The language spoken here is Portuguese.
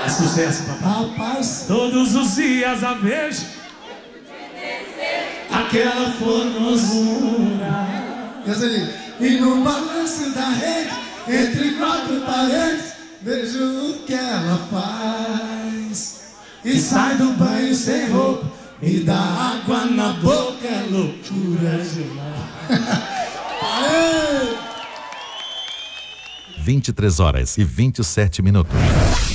Sucesso, papai. Rapaz, Todos os dias a vejo aquela formosura. e no balanço da rede, entre quatro paredes, vejo o que ela faz. E sai do banho sem roupa, me dá água na boca, é loucura demais. 23 horas e 27 minutos.